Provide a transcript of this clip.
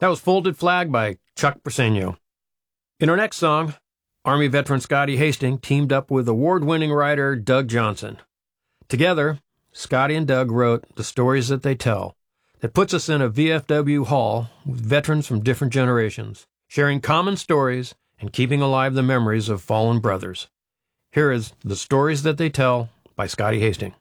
That was Folded Flag by Chuck Briseño. In our next song, Army veteran Scotty Hastings teamed up with award-winning writer Doug Johnson. Together, Scotty and Doug wrote The Stories That They Tell, that puts us in a VFW hall with veterans from different generations, sharing common stories and keeping alive the memories of fallen brothers. Here is The Stories That They Tell by Scotty Hastings.